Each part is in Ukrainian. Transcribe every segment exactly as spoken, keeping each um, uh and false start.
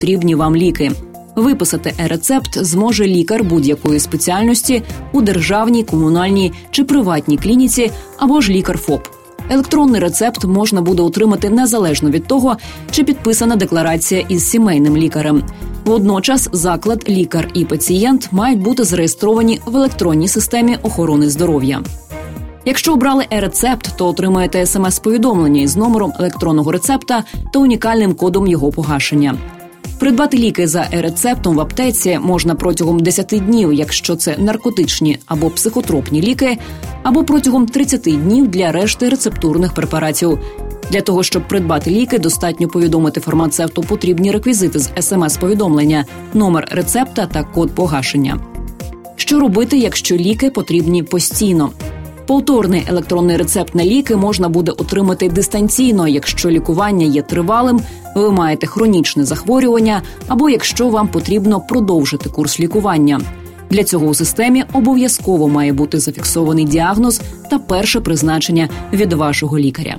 потрібні вам ліки. Виписати е-рецепт зможе лікар будь-якої спеціальності у державній, комунальній чи приватній клініці або ж лікар ФОП. Електронний рецепт можна буде отримати незалежно від того, чи підписана декларація із сімейним лікарем. Водночас заклад, лікар і пацієнт мають бути зареєстровані в електронній системі охорони здоров'я. Якщо обрали е-рецепт, то отримаєте смс-повідомлення із номером електронного рецепта та унікальним кодом його погашення. Придбати ліки за е-рецептом в аптеці можна протягом десяти днів, якщо це наркотичні або психотропні ліки, або протягом тридцяти днів для решти рецептурних препаратів. Для того, щоб придбати ліки, достатньо повідомити фармацевту потрібні реквізити з смс-повідомлення, номер рецепта та код погашення. Що робити, якщо ліки потрібні постійно? Повторний електронний рецепт на ліки можна буде отримати дистанційно, якщо лікування є тривалим, ви маєте хронічне захворювання або якщо вам потрібно продовжити курс лікування. Для цього у системі обов'язково має бути зафіксований діагноз та перше призначення від вашого лікаря.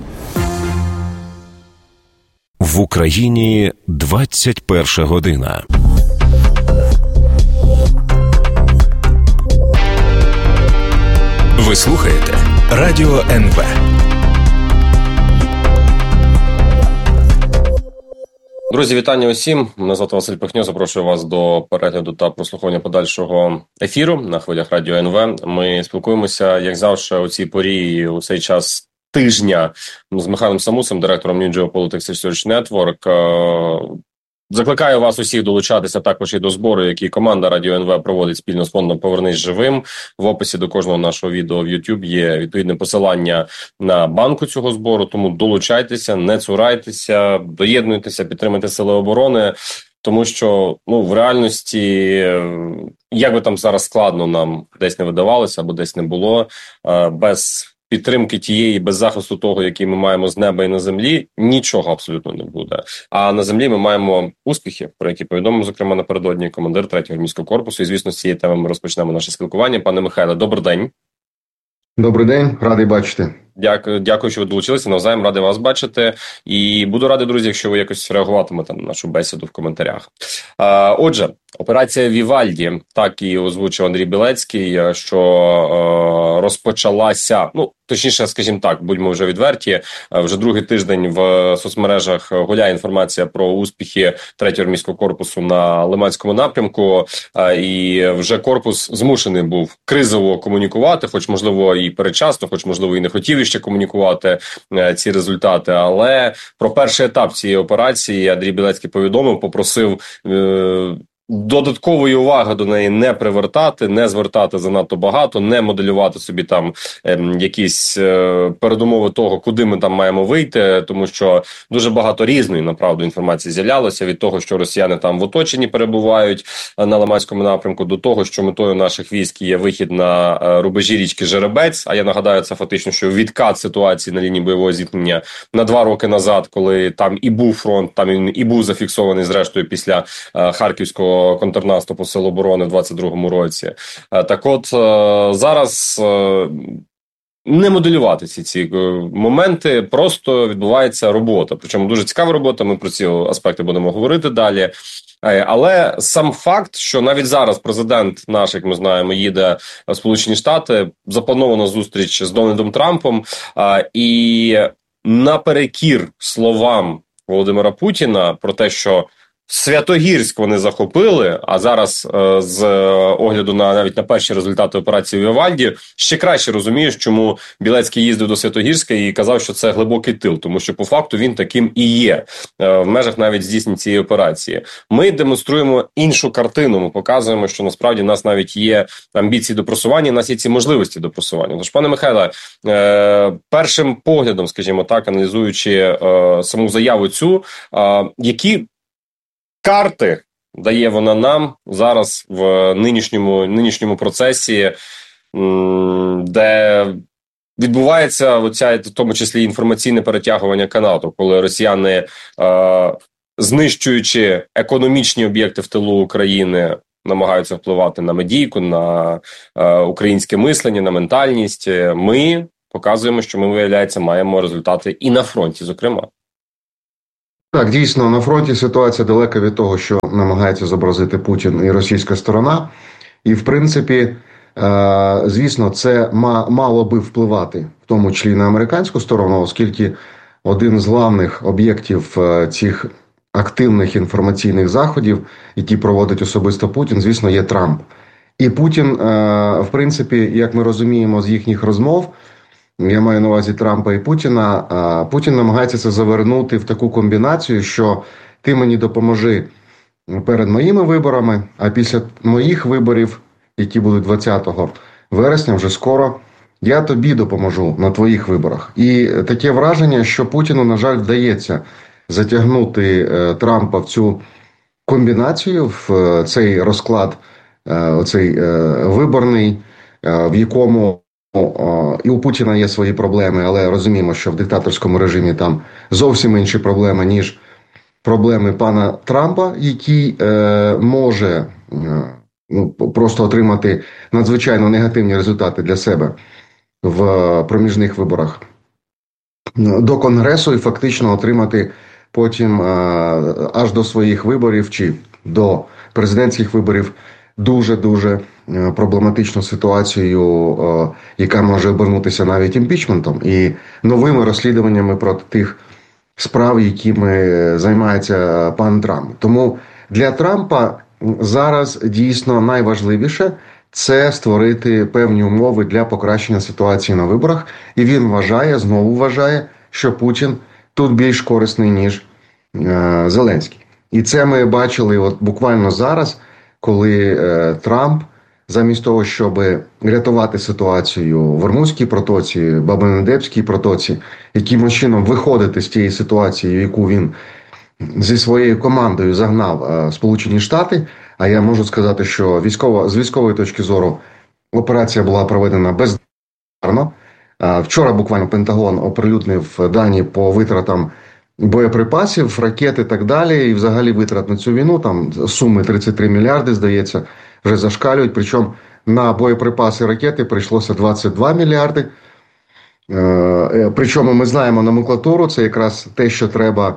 В Україні двадцять перша година. Ви слухаєте Радіо ен ве. Друзі, вітання усім. Мене звати Василь Пихньо. Запрошую вас до перегляду та прослуховування подальшого ефіру на хвилях Радіо ен ве. Ми спілкуємося, як завжди, у цій порі, у цей час тижня з Михайлом Самусом, директором New Geopolitics Research Network. Закликаю вас усіх долучатися також і до збору, який команда Радіо ен ве проводить спільно з фондом «Повернись живим». В описі до кожного нашого відео в YouTube є відповідне посилання на банку цього збору, тому долучайтеся, не цурайтеся, доєднуйтеся, підтримуйте Сили оборони, тому що ну, в реальності, як би там зараз складно нам десь не видавалося або десь не було, без підтримки тієї, без захисту того, який ми маємо з неба і на землі, нічого абсолютно не буде. А на землі ми маємо успіхи, про які повідомив, зокрема, напередодні командир третього армійського корпусу. І, звісно, з цієї теми ми розпочнемо наше спілкування. Пане Михайле, добрий день. Добрий день, радий бачити. Дякую, дякую, що ви долучилися. Навзаєм радий вас бачити. І буду радий, друзі, якщо ви якось реагуватимете на нашу бесіду в коментарях. А, отже, операція Вівальді, так і озвучив Андрій Білецький, що е, розпочалася, ну, точніше, скажімо так, будьмо вже відверті, вже другий тиждень в соцмережах гуляє інформація про успіхи третього армійського корпусу на Лиманському напрямку, е, і вже корпус змушений був кризово комунікувати, хоч, можливо, і передчасно, хоч, можливо, і не хотів ще комунікувати е, ці результати, але про перший етап цієї операції Андрій Білецький повідомив, попросив е, додаткової уваги до неї не привертати, не звертати занадто багато, не моделювати собі там е, якісь е, передумови того, куди ми там маємо вийти, тому що дуже багато різної, направду, інформації з'являлося від того, що росіяни там в оточенні перебувають на Лиманському напрямку, до того, що метою наших військ є вихід на е, рубежі річки Жеребець, а я нагадаю, це фактично, що відкат ситуації на лінії бойового зіткнення на два роки назад, коли там і був фронт, там він і був зафіксований, зрештою, після е, Харківського контрнаступу Сил оборони в двадцять другому році. Так от, зараз не моделювати ці, ці моменти, просто відбувається робота. Причому дуже цікава робота, ми про ці аспекти будемо говорити далі. Але сам факт, що навіть зараз президент наш, як ми знаємо, їде в Сполучені Штати, запланована зустріч з Дональдом Трампом, і наперекір словам Володимира Путіна про те, що Святогірськ вони захопили, а зараз е, з огляду на навіть на перші результати операції в Вівальді ще краще розумієш, чому Білецький їздив до Святогірська і казав, що це глибокий тил, тому що по факту він таким і є е, в межах навіть здійснення цієї операції. Ми демонструємо іншу картину, ми показуємо, що насправді в нас навіть є амбіції до просування, у нас є ці можливості до просування. Тож, пане Михайле, е, першим поглядом, скажімо так, аналізуючи е, саму заяву цю, е, які карти дає вона нам зараз в нинішньому, нинішньому процесі, де відбувається оця, в тому числі, інформаційне перетягування канату, коли росіяни, е, знищуючи економічні об'єкти в тилу України, намагаються впливати на медійку, на е, українське мислення, на ментальність. Ми показуємо, що ми, виявляється, маємо результати і на фронті, зокрема. Так, дійсно, на фронті ситуація далека від того, що намагається зобразити Путін і російська сторона. І, в принципі, звісно, це мало би впливати, в тому числі і на американську сторону, оскільки один з главних об'єктів цих активних інформаційних заходів, які проводить особисто Путін, звісно, є Трамп. І Путін, в принципі, як ми розуміємо з їхніх розмов, я маю на увазі Трампа і Путіна, Путін намагається це завернути в таку комбінацію, що ти мені допоможи перед моїми виборами, а після моїх виборів, які будуть двадцятого вересня, вже скоро, я тобі допоможу на твоїх виборах. І таке враження, що Путіну, на жаль, вдається затягнути Трампа в цю комбінацію, в цей розклад, оцей виборний, в якому і у Путіна є свої проблеми, але розуміємо, що в диктаторському режимі там зовсім інші проблеми, ніж проблеми пана Трампа, який е, може е, ну, просто отримати надзвичайно негативні результати для себе в проміжних виборах до Конгресу і фактично отримати потім е, аж до своїх виборів чи до президентських виборів дуже-дуже проблематичну ситуацію, яка може обернутися навіть імпічментом і новими розслідуваннями проти тих справ, якими займається пан Трамп. Тому для Трампа зараз дійсно найважливіше – це створити певні умови для покращення ситуації на виборах. І він вважає, знову вважає, що Путін тут більш корисний, ніж е, Зеленський. І це ми бачили от буквально зараз, коли е, Трамп, замість того, щоб рятувати ситуацію в Ормузькій протоці, Бабелендебській протоці, якимось чином виходити з тієї ситуації, в яку він зі своєю командою загнав е, Сполучені Штати, а я можу сказати, що військово, з військової точки зору операція була проведена бездарно. Е, вчора буквально Пентагон оприлюднив дані по витратам боєприпасів, ракет і так далі, і взагалі витрат на цю війну, там суми тридцять три мільярди, здається, вже зашкалюють, причому на боєприпаси ракети прийшлося двадцять два мільярди. Причому ми знаємо номенклатуру, це якраз те, що треба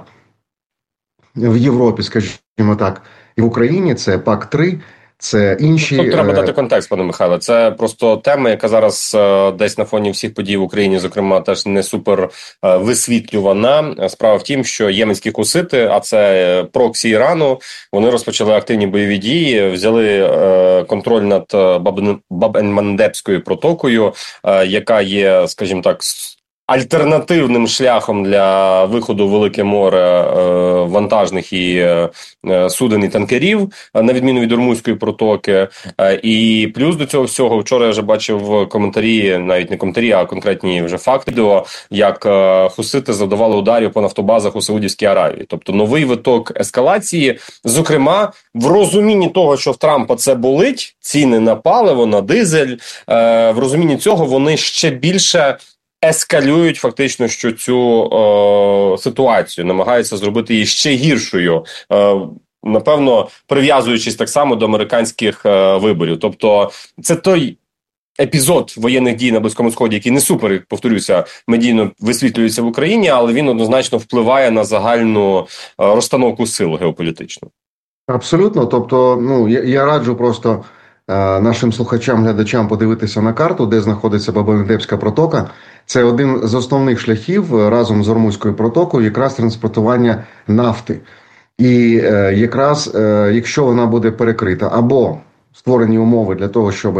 в Європі, скажімо так, і в Україні, це пак три. Це інші... Тут треба дати контекст, пане Михайле. Це просто тема, яка зараз е, десь на фоні всіх подій в Україні, зокрема, теж не супер е, висвітлювана. Справа в тім, що єменські хусити, а це проксі Ірану, вони розпочали активні бойові дії, взяли е, контроль над Баб-ен-Мандебською протокою, е, яка є, скажімо так, альтернативним шляхом для виходу в Велике море е, вантажних і е, суден і танкерів, на відміну від Ормузької протоки. Е, і плюс до цього всього, вчора я вже бачив коментарі, навіть не коментарі, а конкретні вже факти, відео, як е, хусити завдавали ударів по нафтобазах у Саудівській Аравії. Тобто новий виток ескалації, зокрема, в розумінні того, що в Трампа це болить, ціни на паливо, на дизель, е, в розумінні цього вони ще більше ескалюють фактично що цю е, ситуацію, намагаються зробити її ще гіршою, е, напевно, прив'язуючись так само до американських е, виборів. Тобто це той епізод воєнних дій на Близькому Сході, який не супер, повторюся, медійно висвітлюється в Україні, але він однозначно впливає на загальну е, розстановку сил геополітичну. Абсолютно. Тобто, ну, я, я раджу просто е, нашим слухачам, глядачам подивитися на карту, де знаходиться Бабелендебська протока. Це один з основних шляхів разом з Ормузькою протокою якраз транспортування нафти. І е, якраз, е, якщо вона буде перекрита або створені умови для того, щоб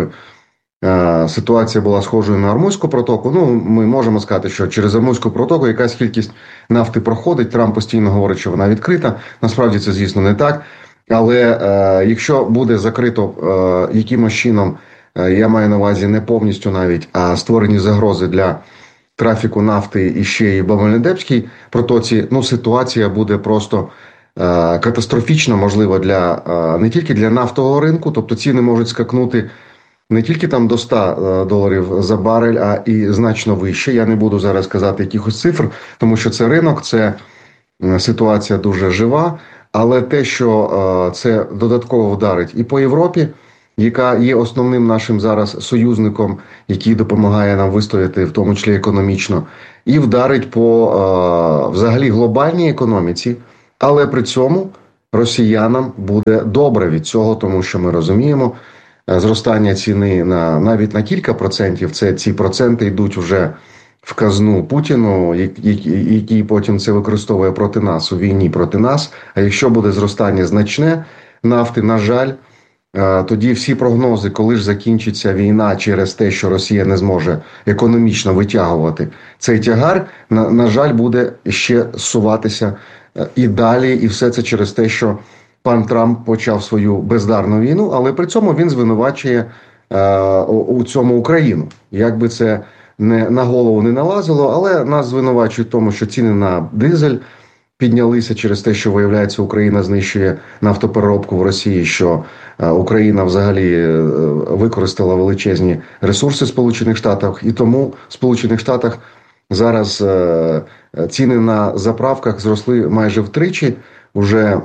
е, ситуація була схожою на Ормузьку протоку, ну, ми можемо сказати, що через Ормузьку протоку якась кількість нафти проходить, Трамп постійно говорить, що вона відкрита, насправді це, звісно, не так. Але е, якщо буде закрито е, якимось чином, е, я маю на увазі не повністю навіть, а створені загрози для трафіку нафти і ще й в Бабелендебській протоці, ну, ситуація буде просто е, катастрофічна, можливо, для, е, не тільки для нафтового ринку, тобто ціни можуть скакнути не тільки там до ста доларів за барель, а і значно вище. Я не буду зараз казати якихось цифр, тому що це ринок, це ситуація дуже жива, але те, що е, це додатково вдарить і по Європі, яка є основним нашим зараз союзником, який допомагає нам вистояти, в тому числі економічно, і вдарить по е, взагалі глобальній економіці, Але при цьому росіянам буде добре від цього, тому що ми розуміємо, зростання ціни на навіть на кілька процентів, це ці проценти йдуть вже в казну Путіну, який потім це використовує проти нас у війні проти нас. А якщо буде зростання значне нафти, на жаль, тоді всі прогнози, коли ж закінчиться війна через те, що Росія не зможе економічно витягувати цей тягар, на, на жаль, буде ще зсуватися і далі. І все це через те, що пан Трамп почав свою бездарну війну, але при цьому він звинувачує е, у цьому Україну. Як би це не на голову не налазило, але нас звинувачують в тому, що ціни на дизель піднялися через те, що, виявляється, Україна знищує нафтопереробку в Росії, що Україна взагалі використала величезні ресурси Сполучених Штатів, і тому в Сполучених Штатах зараз ціни на заправках зросли майже втричі, уже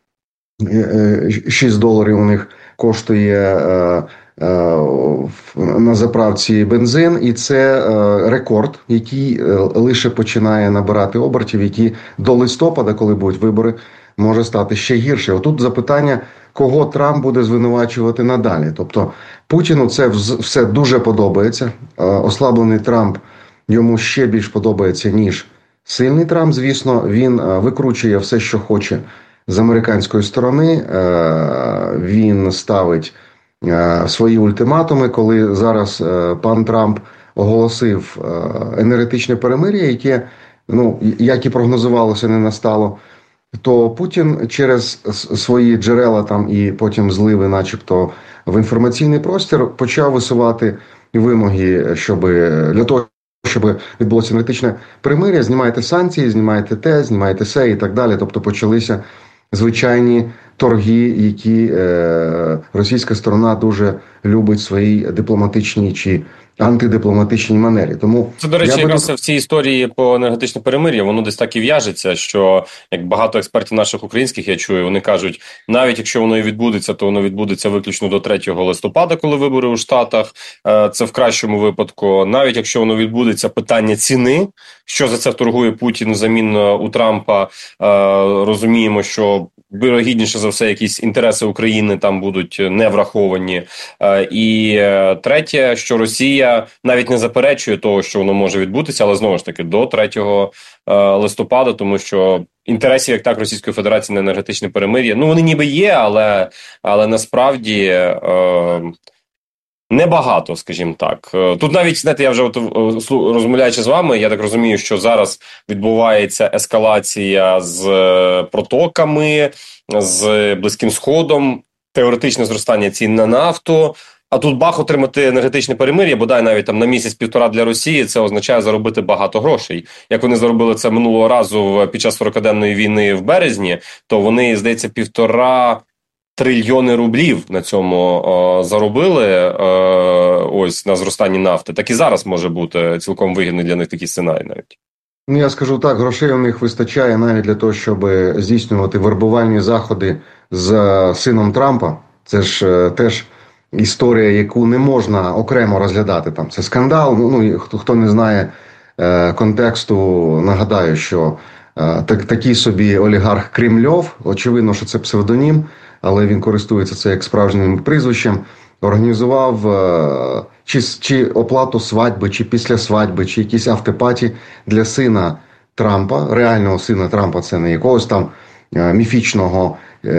шість доларів у них коштує на заправці бензин, і це рекорд, який лише починає набирати обертів, які до листопада, коли будуть вибори, може стати ще гірше. Отут запитання, кого Трамп буде звинувачувати надалі. Тобто Путіну це все дуже подобається. Ослаблений Трамп йому ще більш подобається, ніж сильний Трамп. Звісно, він викручує все, що хоче з американської сторони. Він ставить свої ультиматуми, коли зараз пан Трамп оголосив енергетичне перемир'я, яке, ну, як і прогнозувалося, не настало, то Путін через свої джерела там і потім зливи, начебто, в інформаційний простір почав висувати вимоги, щоб для того, щоб відбулося енергетичне перемир'я, знімайте санкції, знімайте те, знімайте се і так далі. Тобто почалися звичайні торги, які е, російська сторона дуже любить в своїй дипломатичній чи антидипломатичній манері. Тому це, до речі, якраз би... в цій історії по енергетичне перемир'я, воно десь так і в'яжеться, що, як багато експертів наших українських я чую, вони кажуть, навіть якщо воно і відбудеться, то воно відбудеться виключно до третього листопада, коли вибори у Штатах, це в кращому випадку. Навіть якщо воно відбудеться, питання ціни, що за це торгує Путін взамін у Трампа, розуміємо, що вірогідніше за все якісь інтереси України там будуть не враховані. І третє, що Росія навіть не заперечує того, що воно може відбутися, але знову ж таки до третього листопада, тому що інтересів як так Російської Федерації на енергетичне перемир'я, ну вони ніби є, але, але насправді е, небагато, скажімо так. Тут навіть, знаєте, я вже от, розмовляючи з вами, я так розумію, що зараз відбувається ескалація з протоками, з Близьким Сходом, теоретичне зростання цін на нафту. А тут бах, отримати енергетичне перемир'я, бодай навіть там на місяць-півтора для Росії, це означає заробити багато грошей. Як вони заробили це минулого разу під час сорокаденної війни в березні, то вони, здається, півтора трильйони рублів на цьому о, заробили о, ось на зростанні нафти. Так і зараз може бути цілком вигідний для них такий сценарій навіть. Ну, я скажу так, грошей у них вистачає навіть для того, щоб здійснювати вербувальні заходи з сином Трампа. Це ж теж історія, яку не можна окремо розглядати. Там це скандал. Ну, хто, хто не знає е, контексту, нагадаю, що е, так, такий собі олігарх Кремльов, очевидно, що це псевдонім, але він користується це як справжнім прізвищем, організував е, чи, чи оплату свадьби, чи після свадьби, чи якісь автопаті для сина Трампа, реального сина Трампа, це не якогось там е, міфічного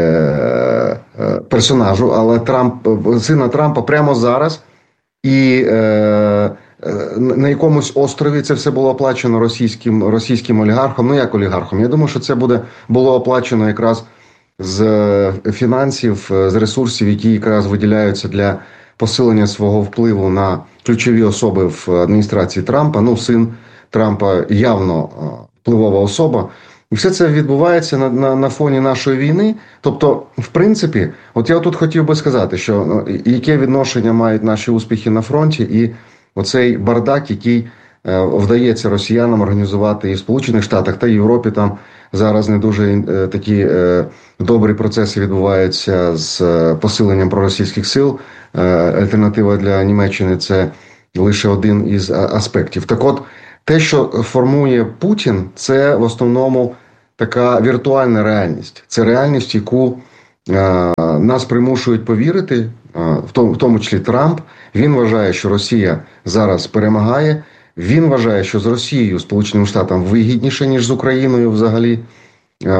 персонажу, але Трамп, сина Трампа прямо зараз, і е, на якомусь острові це все було оплачено російським, російським олігархом. Ну як олігархом? Я думаю, що це буде, було оплачено якраз з фінансів, з ресурсів, які якраз виділяються для посилення свого впливу на ключові особи в адміністрації Трампа. Ну, син Трампа явно впливова особа. І все це відбувається на, на, на фоні нашої війни. Тобто, в принципі, от я тут хотів би сказати, що ну, яке відношення мають наші успіхи на фронті і оцей бардак, який е, вдається росіянам організувати і в Сполучених Штатах та Європі. Там зараз не дуже е, такі е, добрі процеси відбуваються з е, посиленням проросійських сил. Е, альтернатива для Німеччини – це лише один із аспектів. Так от, те, що формує Путін, це в основному така віртуальна реальність. Це реальність, яку е, нас примушують повірити, е, в, тому, в тому числі Трамп. Він вважає, що Росія зараз перемагає. Він вважає, що з Росією, Сполученим Штатам вигідніше, ніж з Україною взагалі е,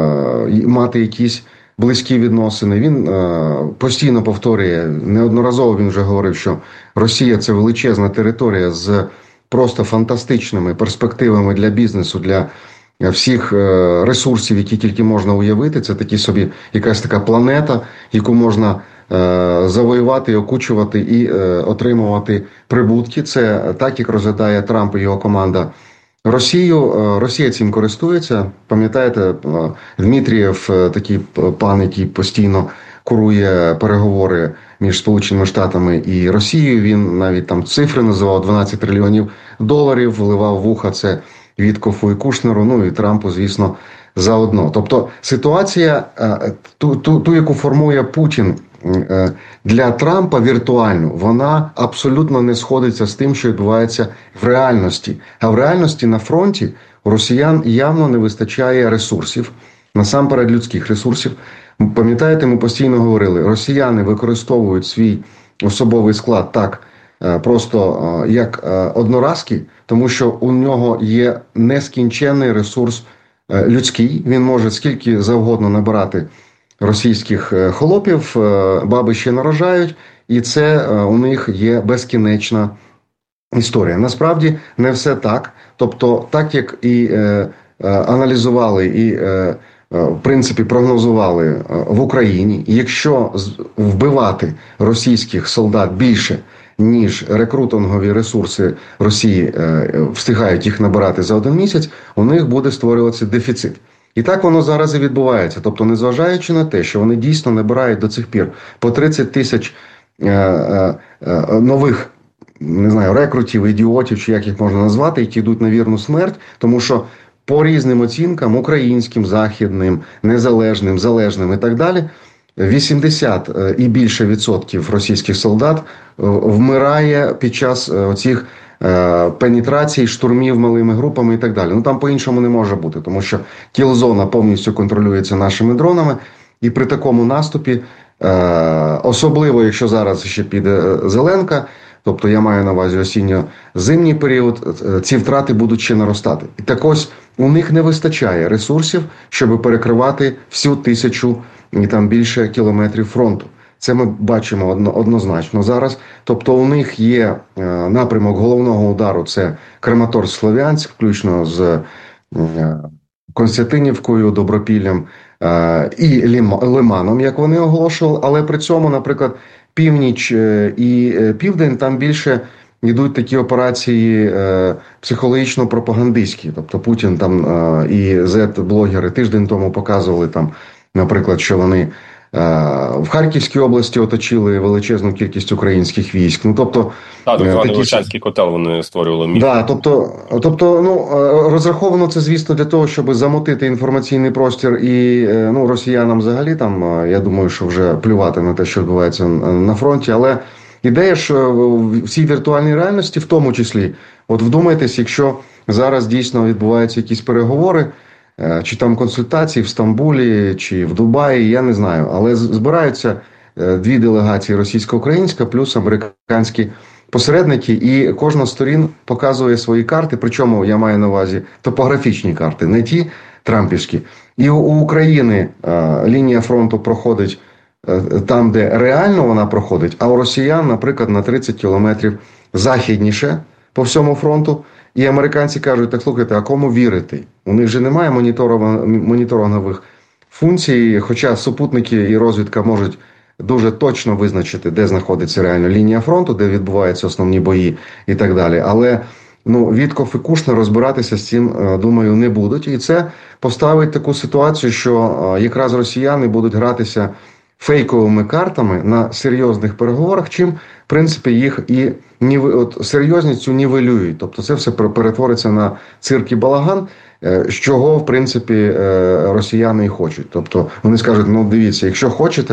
мати якісь близькі відносини. Він е, постійно повторює, неодноразово він вже говорив, що Росія – це величезна територія з просто фантастичними перспективами для бізнесу, для всіх е, ресурсів, які тільки можна уявити. Це такі собі якась така планета, яку можна е, завоювати, окучувати і е, отримувати прибутки. Це так, як розглядає Трамп і його команда Росію. Росія цим користується. Пам'ятаєте, Дмитрієв, такий пан, який постійно курує переговори між Сполученими Штатами і Росією. Він навіть там цифри називав дванадцять трильйонів доларів, вливав в уха це Віткофу і Кушнеру, ну і Трампу, звісно, заодно. Тобто ситуація, ту, ту, ту яку формує Путін для Трампа віртуально, вона абсолютно не сходиться з тим, що відбувається в реальності. А в реальності на фронті у росіян явно не вистачає ресурсів, насамперед людських ресурсів. Пам'ятаєте, ми постійно говорили, росіяни використовують свій особовий склад так, просто як одноразки, тому що у нього є нескінченний ресурс людський, він може скільки завгодно набирати російських холопів, баби ще нарожають, і це у них є безкінечна історія. Насправді не все так. Тобто, так як і е, аналізували, і е, в принципі прогнозували в Україні, якщо вбивати російських солдат більше, ніж рекрутингові ресурси Росії е, встигають їх набирати за один місяць, у них буде створюватися дефіцит. І так воно зараз і відбувається. Тобто, незважаючи на те, що вони дійсно набирають до цих пір по тридцять тисяч е, е, е, нових, не знаю, рекрутів, ідіотів, чи як їх можна назвати, які йдуть на вірну смерть, тому що по різним оцінкам, українським, західним, незалежним, залежним і так далі, вісімдесят і більше відсотків російських солдат вмирає під час оцих пенетрацій, штурмів малими групами і так далі. Ну там по-іншому не може бути, тому що кіл-зона повністю контролюється нашими дронами, і при такому наступі, особливо якщо зараз ще піде Зеленка, тобто я маю на увазі осінньо-зимній період, ці втрати будуть ще наростати. І так ось у них не вистачає ресурсів, щоб перекривати всю тисячу і там більше кілометрів фронту. Це ми бачимо однозначно зараз. Тобто у них є напрямок головного удару, це Краматорськ-Слов'янськ, включно з Константинівкою, Добропіллям і Лиманом, як вони оголошували. Але при цьому, наприклад, північ і південь, там більше йдуть такі операції психологічно-пропагандистські. Тобто Путін там і зет-блогери тиждень тому показували там, наприклад, що вони в Харківській області оточили величезну кількість українських військ. Ну, тобто, так, так званий Вовчанський котел вони створювали міф. Да, тобто, тобто, ну, розраховано це, звісно, для того, щоб замотити інформаційний простір і, ну, росіянам взагалі там, я думаю, що вже плювати на те, що відбувається на фронті, але ідея ж в цій віртуальній реальності, в тому числі, от вдумайтесь, якщо зараз дійсно відбуваються якісь переговори, чи там консультації в Стамбулі, чи в Дубаї, я не знаю. Але збираються дві делегації російсько-українська плюс американські посередники, і кожна з сторін показує свої карти, причому я маю на увазі топографічні карти, не ті трампівські. І у України лінія фронту проходить там, де реально вона проходить, а у росіян, наприклад, на тридцять кілометрів західніше по всьому фронту. І американці кажуть, так слухайте, а кому вірити? У них же немає моніторингових функцій, хоча супутники і розвідка можуть дуже точно визначити, де знаходиться реально лінія фронту, де відбуваються основні бої і так далі. Але ну, Вітков і Кушнер розбиратися з цим, думаю, не будуть. І це поставить таку ситуацію, що якраз росіяни будуть гратися фейковими картами на серйозних переговорах, чим, в принципі, їх і от, серйозністю нівелюють. Тобто це все перетвориться на цирк і балаган, з чого, в принципі, росіяни і хочуть. Тобто вони скажуть, ну дивіться, якщо хочете,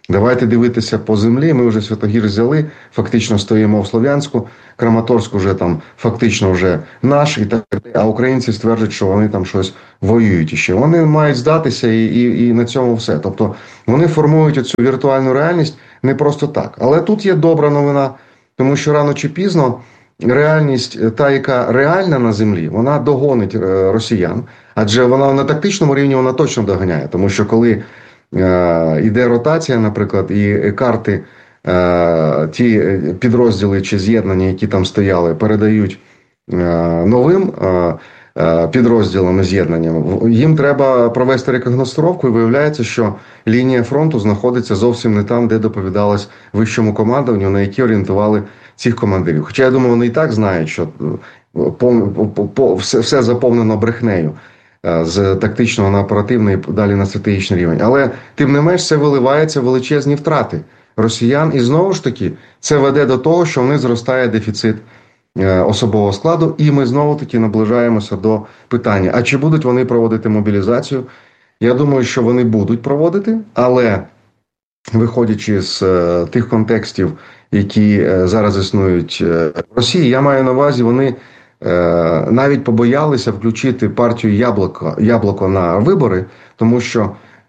Давайте дивитися по землі. Ми вже Святогір взяли, фактично стоїмо в Слов'янську, Краматорськ уже там фактично вже наш, і так, а українці стверджують, що вони там щось воюють іще. Вони мають здатися і, і, і на цьому все. Тобто вони формують оцю віртуальну реальність не просто так. Але тут є добра новина, тому що рано чи пізно реальність, та, яка реальна на землі, вона догонить росіян, адже вона на тактичному рівні вона точно доганяє, тому що коли е, йде ротація, наприклад, і карти, е, ті підрозділи чи з'єднання, які там стояли, передають е, новим е, підрозділам і з'єднанням, їм треба провести рекогностировку, і виявляється, що лінія фронту знаходиться зовсім не там, де доповідалось вищому командуванню, на які орієнтували цих командирів. Хоча, я думаю, вони і так знають, що по, по, по, все, все заповнено брехнею з тактичного на оперативний, далі на стратегічний рівень. Але, тим не менш, це виливається в величезні втрати росіян. І, знову ж таки, це веде до того, що в них зростає дефіцит особового складу, і ми знову-таки наближаємося до питання, а чи будуть вони проводити мобілізацію? Я думаю, що вони будуть проводити, але виходячи з тих контекстів, які зараз існують в Росії, я маю на увазі, вони навіть побоялися включити партію Яблоко, Яблоко на вибори, тому що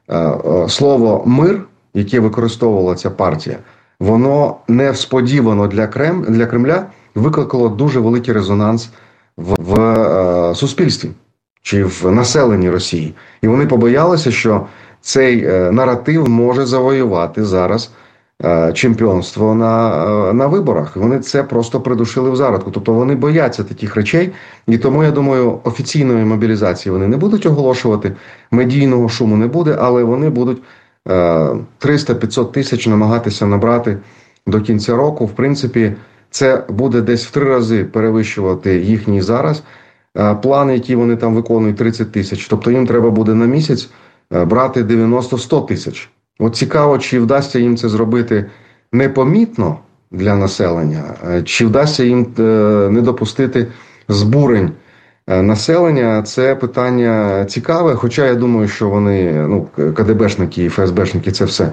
слово «мир», яке використовувала ця партія, воно несподівано для, Крем, для Кремля викликало дуже великий резонанс в, в е, суспільстві чи в населенні Росії. І вони побоялися, що цей е, наратив може завоювати зараз е, чемпіонство на, е, на виборах. Вони це просто придушили в зародку. Тобто вони бояться таких речей. І тому, я думаю, офіційної мобілізації вони не будуть оголошувати, медійного шуму не буде, але вони будуть е, триста-п'ятсот тисяч намагатися набрати до кінця року. В принципі, це буде десь в три рази перевищувати їхній зараз план, який вони там виконують, тридцять тисяч. Тобто їм треба буде на місяць брати дев'яносто-сто тисяч. От цікаво, чи вдасться їм це зробити непомітно для населення, чи вдасться їм не допустити збурень населення. Це питання цікаве, хоча я думаю, що вони, ну, КДБшники і ФСБшники, це все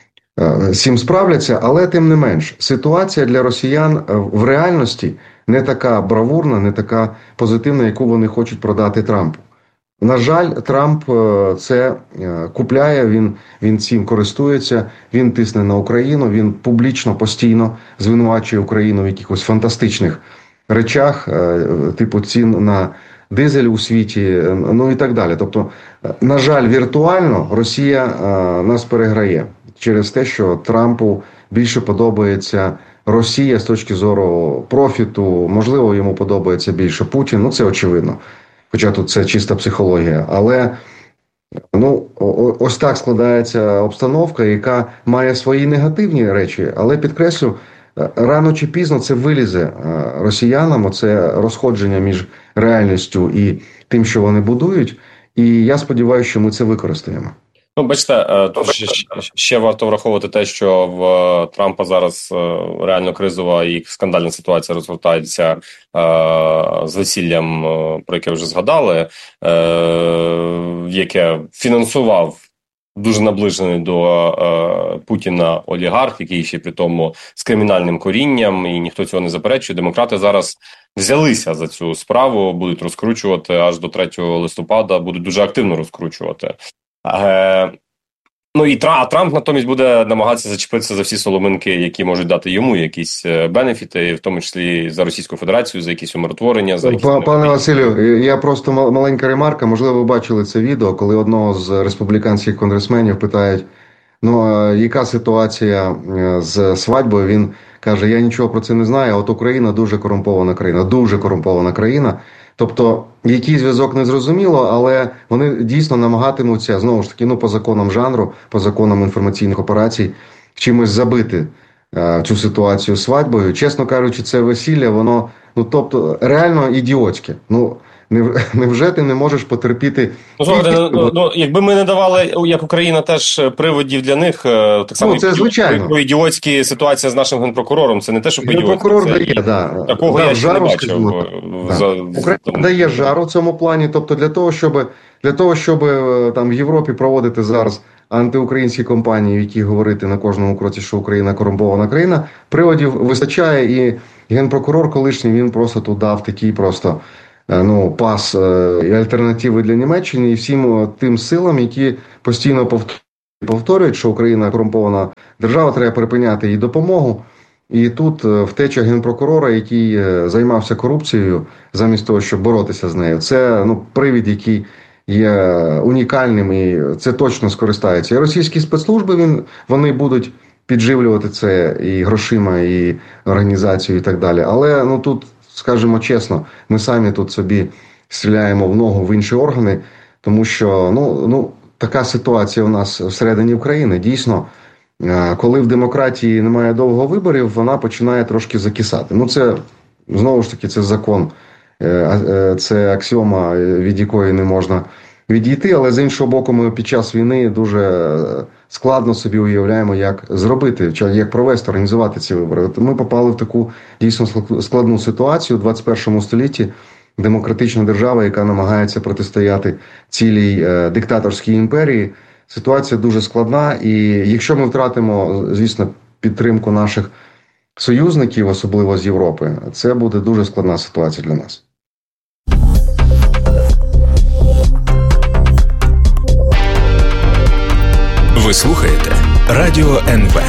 з цим справляться, але тим не менш, ситуація для росіян в реальності не така бравурна, не така позитивна, яку вони хочуть продати Трампу. На жаль, Трамп це купляє, він, він цим користується, він тисне на Україну, він публічно, постійно звинувачує Україну в якихось фантастичних речах, типу цін на дизель у світі, ну і так далі. Тобто, на жаль, віртуально Росія нас переграє через те, що Трампу більше подобається Росія з точки зору профіту, можливо, йому подобається більше Путін, ну це очевидно, хоча тут це чиста психологія, але ну, ось так складається обстановка, яка має свої негативні речі, але, підкреслю, рано чи пізно це вилізе росіянам, оце розходження між реальністю і тим, що вони будують, і я сподіваюся, що ми це використаємо. Ну, бачите, тут ще, ще варто враховувати те, що в Трампа зараз реально кризова і скандальна ситуація розгортається з весіллям, про яке вже згадали, яке фінансував дуже наближений до Путіна олігарх, який ще при тому з кримінальним корінням, і ніхто цього не заперечує. Демократи зараз взялися за цю справу, будуть розкручувати аж до третього листопада, будуть дуже активно розкручувати. Е, ну і Трамп, а Трамп натомість буде намагатися зачепитися за всі соломинки, які можуть дати йому якісь бенефіти, в тому числі за Російську Федерацію, за якісь умиротворення. За якісь... Пане Василю, я просто маленька ремарка, можливо, ви бачили це відео, коли одного з республіканських конгресменів питають, ну, яка ситуація з свадьбою, він каже, я нічого про це не знаю, а от Україна дуже корумпована країна, дуже корумпована країна. Тобто, який зв'язок не зрозуміло, але вони дійсно намагатимуться, знову ж таки, ну, по законам жанру, по законам інформаційних операцій, чимось забити е, цю ситуацію з свадьбою. Чесно кажучи, це весілля, воно, ну, тобто, реально ідіотське. Ну, невже ти не можеш потерпіти? Ну, слухайте, ну, ну, ну, якби ми не давали, як Україна, теж приводів для них, так само, ну, це звичайно. По ідіотській ситуація з нашим генпрокурором, це не те, що по ідіотській. Генпрокурор дає, да. Такого да, я ще жару, не бачив. Да. За... Україна там... дає жару в цьому плані, тобто для того, щоб, для того, щоб там в Європі проводити зараз антиукраїнські компанії, в які говорити на кожному кроці, що Україна корумпована країна, приводів вистачає, і генпрокурор колишній, він просто тут дав такий просто ну, пас і альтернативи для Німеччини і всім тим силам, які постійно повторюють, що Україна корумпована держава, треба припиняти їй допомогу. І тут втеча генпрокурора, який займався корупцією, замість того, щоб боротися з нею, це ну, привід, який є унікальним, і це точно скористається. І російські спецслужби, він, вони будуть підживлювати це і грошима, і організацією, і так далі. Але ну, тут, скажімо чесно, ми самі тут собі стріляємо в ногу в інші органи, тому що ну, ну, така ситуація у нас всередині України. Дійсно, коли в демократії немає довго виборів, вона починає трошки закисати. Ну, це, знову ж таки, це закон, це аксіома, від якої не можна відійти, але з іншого боку, ми під час війни дуже складно собі уявляємо, як зробити, як провести, організувати ці вибори. Ми попали в таку дійсно складну ситуацію у двадцять першому столітті. Демократична держава, яка намагається протистояти цілій е, диктаторській імперії. Ситуація дуже складна, і якщо ми втратимо, звісно, підтримку наших союзників, особливо з Європи, це буде дуже складна ситуація для нас. Ви слухаєте Радіо ен ве.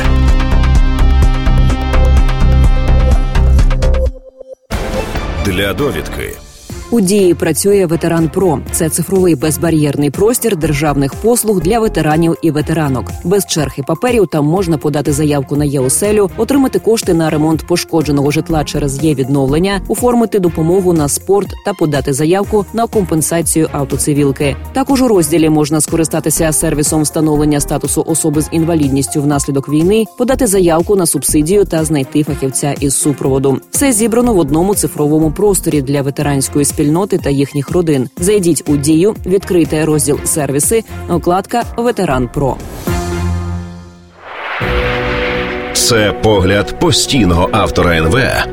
Для довідки. У Дії працює Ветеран Про. Це цифровий безбар'єрний простір державних послуг для ветеранів і ветеранок. Без черг і паперів там можна подати заявку на Є-оселю, отримати кошти на ремонт пошкодженого житла через Є-відновлення, оформити допомогу на спорт та подати заявку на компенсацію автоцивілки. Також у розділі можна скористатися сервісом встановлення статусу особи з інвалідністю внаслідок війни, подати заявку на субсидію та знайти фахівця із супроводу. Все зібрано в одному цифровому просторі для ветеранської спільноти. спільноти та їхніх родин. Зайдіть у Дію, відкрийте розділ «Сервіси», вкладка «Ветеран Про». Це погляд постійного автора ен ве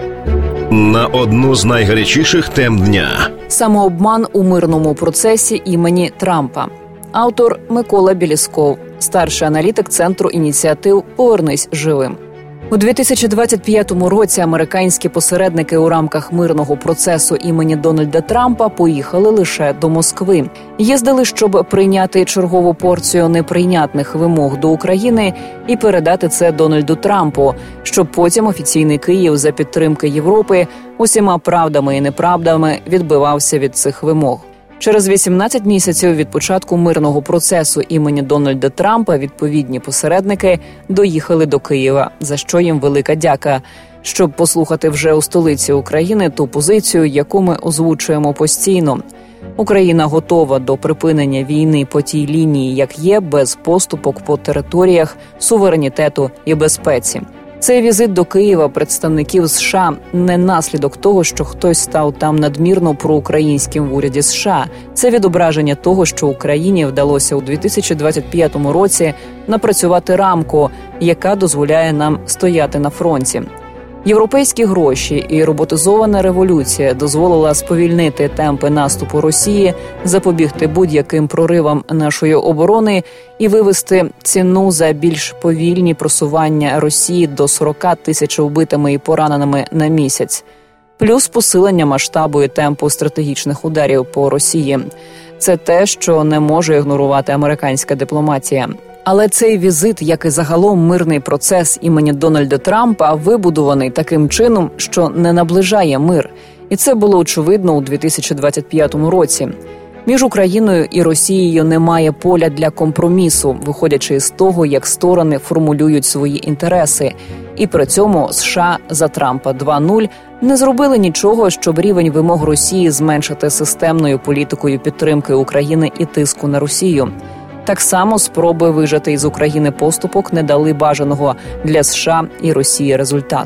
на одну з найгарячіших тем дня. Самообман у мирному процесі імені Трампа. Автор Микола Білісков, старший аналітик Центру ініціатив «Повернись живим». У дві тисячі двадцять п'ятому році американські посередники у рамках мирного процесу імені Дональда Трампа поїхали лише до Москви. Їздили, щоб прийняти чергову порцію неприйнятних вимог до України і передати це Дональду Трампу, щоб потім офіційний Київ за підтримки Європи усіма правдами і неправдами відбивався від цих вимог. Через вісімнадцять місяців від початку мирного процесу імені Дональда Трампа відповідні посередники доїхали до Києва, за що їм велика дяка, щоб послухати вже у столиці України ту позицію, яку ми озвучуємо постійно. Україна готова до припинення війни по тій лінії, як є, без поступок по територіях, суверенітету і безпеці. Цей візит до Києва представників США не наслідок того, що хтось став там надмірно проукраїнським в уряді США. Це відображення того, що Україні вдалося у дві тисячі двадцять п'ятому році напрацювати рамку, яка дозволяє нам стояти на фронті. Європейські гроші і роботизована революція дозволила сповільнити темпи наступу Росії, запобігти будь-яким проривам нашої оборони і вивести ціну за більш повільні просування Росії до сорок тисяч вбитими і пораненими на місяць. Плюс посилення масштабу і темпу стратегічних ударів по Росії. Це те, що не може ігнорувати американська дипломатія. Але цей візит, як і загалом мирний процес імені Дональда Трампа, вибудований таким чином, що не наближає мир. І це було очевидно у дві тисячі двадцять п'ятому році. Між Україною і Росією немає поля для компромісу, виходячи з того, як сторони формулюють свої інтереси. І при цьому США за Трампа два нуль не зробили нічого, щоб рівень вимог Росії зменшити системною політикою підтримки України і тиску на Росію. Так само спроби вижати із України поступок не дали бажаного для США і Росії результату.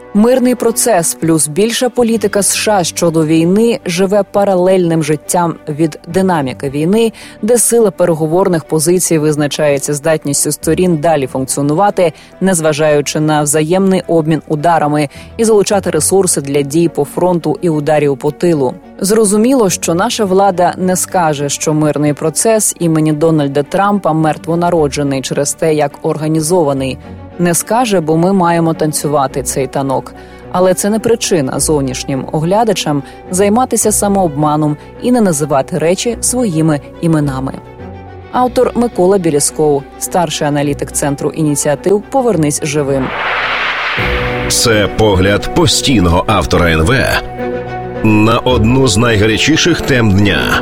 Мирний процес плюс більша політика США щодо війни живе паралельним життям від динаміки війни, де сила переговорних позицій визначається здатністю сторін далі функціонувати, незважаючи на взаємний обмін ударами, і залучати ресурси для дій по фронту і ударів по тилу. Зрозуміло, що наша влада не скаже, що мирний процес імені Дональда Трампа мертвонароджений через те, як організований. Не скаже, бо ми маємо танцювати цей танок. Але це не причина зовнішнім оглядачам займатися самообманом і не називати речі своїми іменами. Автор Микола Білєсков, старший аналітик Центру ініціатив «Повернись живим». Це погляд постійного автора ен ве на одну з найгарячіших тем дня.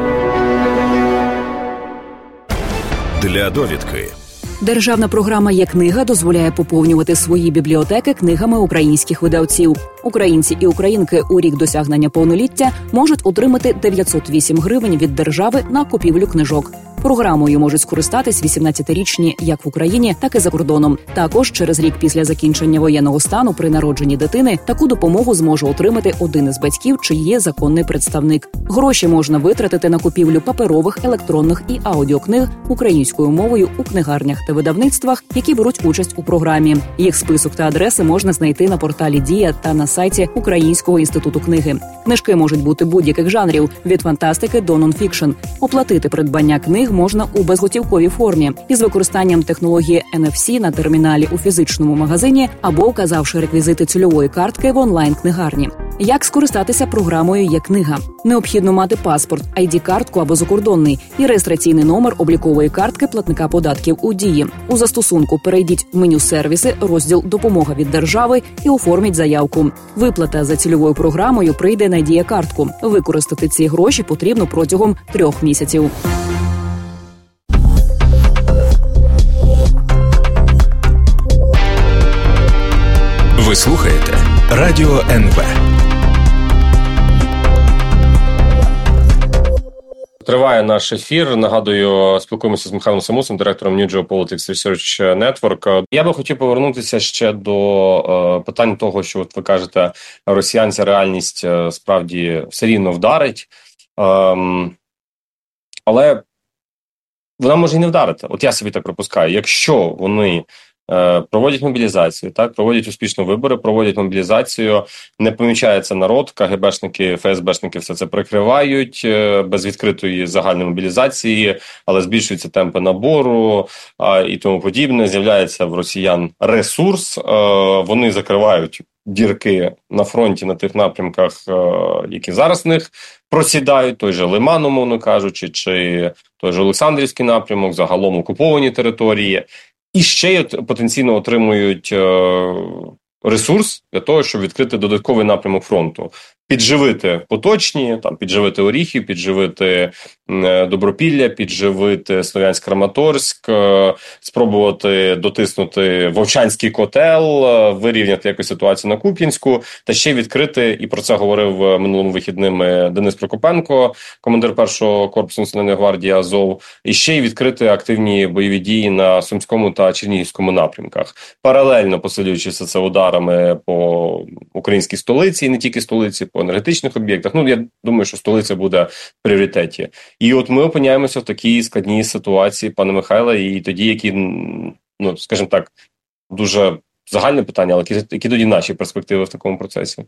Для довідки. Державна програма «Є-книга» дозволяє поповнювати свої бібліотеки книгами українських видавців. Українці і українки у рік досягнення повноліття можуть отримати дев'ятсот вісім гривень від держави на купівлю книжок. Програмою можуть скористатись вісімнадцятирічні як в Україні, так і за кордоном. Також через рік після закінчення воєнного стану при народженні дитини таку допомогу зможе отримати один із батьків, чи є законний представник. Гроші можна витратити на купівлю паперових, електронних і аудіокниг українською мовою у книгарнях та видавництвах, які беруть участь у програмі. Їх список та адреси можна знайти на порталі «Дія» та на сайті Українського інституту книги. Книжки можуть бути будь-яких жанрів – від фантастики до нонфікшн. Оплатити придбання книг можна у безготівковій формі із використанням технології ен еф сі на терміналі у фізичному магазині або вказавши реквізити цільової картки в онлайн-книгарні. Як скористатися програмою «Є-книга»? Необхідно мати паспорт, ай ді-картку або закордонний і реєстраційний номер облікової картки платника податків у Дії. У застосунку перейдіть в меню «Сервіси», розділ «Допомога від держави» і оформіть заявку. Виплата за цільовою програмою прийде на Дія-картку. Використати ці гроші потрібно протягом трьох місяців. Ви слухаєте Радіо ен ве. Триває наш ефір. Нагадую, спілкуємося з Михайлом Самусом, директором New Geopolitics Research Network. Я би хотів повернутися ще до е, питань того, що от ви кажете, росіян ця реальність е, справді все рівно вдарить. Е, але вона може і не вдарити. От я собі так припускаю. Якщо вони проводять мобілізацію, так, проводять успішно вибори, проводять мобілізацію, не помічається народ, КГБшники, еф ес бешники все це прикривають без відкритої загальної мобілізації, але збільшуються темпи набору а, і тому подібне. З'являється в росіян ресурс, а, вони закривають дірки на фронті на тих напрямках, які зараз в них просідають, той же Лиман, умовно кажучи, чи той же Олександрівський напрямок, загалом окуповані території. І ще й потенційно отримують е, ресурс для того, щоб відкрити додатковий напрямок фронту. Підживити поточні, там, підживити Оріхів, підживити е, Добропілля, підживити Слов'янськ-Краматорськ, е, спробувати дотиснути Вовчанський котел, е, вирівняти якусь ситуацію на Куп'янську, та ще й відкрити, і про це говорив минулими вихідними Денис Прокопенко, командир першого корпусу Національної гвардії Азов, і ще й відкрити активні бойові дії на Сумському та Чернігівському напрямках. Паралельно посилюючи все це ударами по українській столиці, і не тільки столиці, по енергетичних об'єктах. Ну, я думаю, що столиця буде в пріоритеті. І от ми опиняємося в такій складній ситуації, пане Михайле, і тоді, які, ну, скажімо так, дуже загальне питання, але які, які тоді наші перспективи в такому процесі?